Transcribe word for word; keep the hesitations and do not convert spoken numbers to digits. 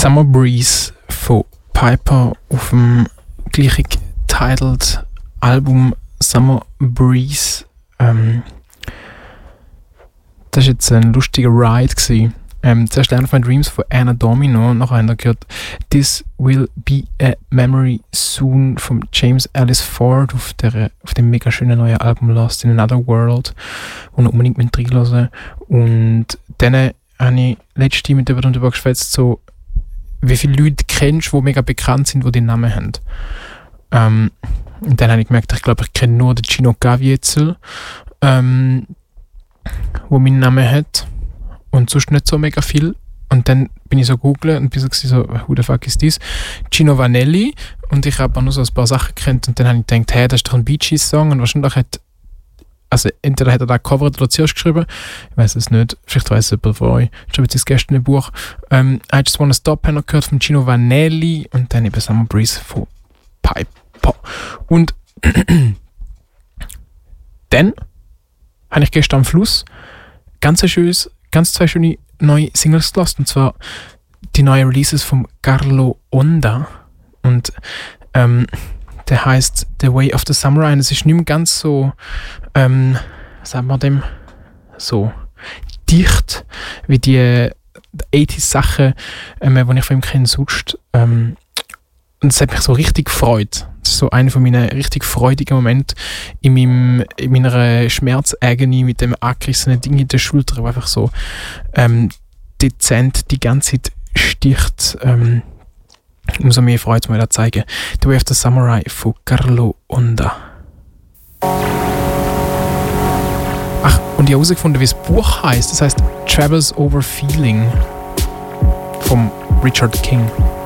Summer Breeze von Piper auf dem gleich titled Album Summer Breeze. Ähm, das war jetzt ein lustiger Ride gewesen. Ähm, zuerst Land of My Dreams von Anna Domino, nachher haben wir gehört This Will Be a Memory Soon von James Ellis Ford auf, der, auf dem mega schönen neuen Album Lost in Another World, und unbedingt mit reinhören. Und dann habe ich letzte mit über und über geschwätzt, so wie viele Leute kennst du, die mega bekannt sind, die den Namen haben. Ähm, und dann habe ich gemerkt, ich glaube, ich kenne nur den Gino Gaviezel, ähm, wo meinen Namen hat. Und sonst nicht so mega viel. Und dann bin ich so googeln und bin so, who the fuck ist das? Gino Vanelli. Und ich habe auch nur so ein paar Sachen gekannt. Und dann habe ich gedacht, hey, das ist doch ein Bee Gees-Song. Und wahrscheinlich hat, also entweder hat er da gecovert oder zuerst geschrieben. Ich weiß es nicht. Vielleicht weiss es jemand von euch. Ich habe jetzt gestern ein Buch. Ähm, I Just Wanna Stop haben wir gehört von Gino Vanelli. Und dann eben Summer Breeze von Piper. Und dann habe ich gestern am Fluss ganz ein schönes ganz zwei schöne neue Singles gelassen, und zwar die neuen Releases von Carlo Onda, und ähm, der heißt The Way of the Samurai, und es ist nicht mehr ganz so, ähm, sagen wir dem, so dicht wie die achtziger-Sachen, ähm, die ich von ihm kenne, sonst. Ähm, und es hat mich so richtig gefreut. Das ist so einer von meinen richtig freudigen Momenten in, meinem, in meiner Schmerzagony mit dem angerissenen Ding in der Schulter, wo einfach so ähm, dezent die ganze Zeit sticht. Ähm, umso mehr Freude muss ich da zeigen. The Way of the Samurai von Carlo Onda. Ach, und ich habe herausgefunden, wie das Buch heisst. Das heisst Travels Over Feeling von Richard King.